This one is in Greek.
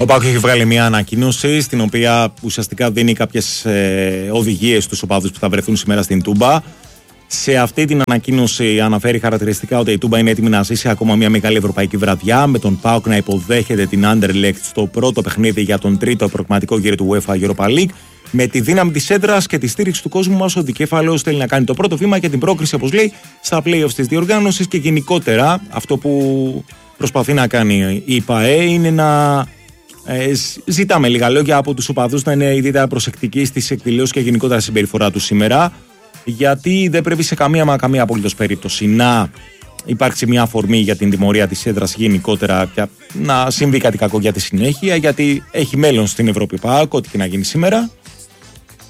Ο ΠΑΟΚ έχει βγάλει μια ανακοίνωση στην οποία ουσιαστικά δίνει κάποιες οδηγίες στους οπαδούς που θα βρεθούν σήμερα στην Τούμπα. Σε αυτή την ανακοίνωση αναφέρει χαρακτηριστικά ότι η Τούμπα είναι έτοιμη να ζήσει ακόμα μια μεγάλη ευρωπαϊκή βραδιά, με τον ΠΑΟΚ να υποδέχεται την Anderlecht στο πρώτο παιχνίδι για τον τρίτο προκριματικό γύρο του UEFA Europa League. Με τη δύναμη της έδρας και τη στήριξη του κόσμου μας, ο Δικέφαλος θέλει να κάνει το πρώτο βήμα για την πρόκριση, όπως λέει, στα play-offs της διοργάνωσης και γενικότερα αυτό που προσπαθεί να κάνει η ΠΑΕ είναι να ζητάμε λίγα λόγια από τους οπαδούς να είναι ιδιαίτερα προσεκτικοί στις εκδηλώσεις και γενικότερα στη συμπεριφορά τους σήμερα, γιατί δεν πρέπει σε καμία απολύτως περίπτωση να υπάρξει μια αφορμή για την τιμωρία της έδρας γενικότερα και να συμβεί κάτι κακό για τη συνέχεια, γιατί έχει μέλλον στην Ευρώπη ΠΑΟΚ, ό,τι και να γίνει σήμερα.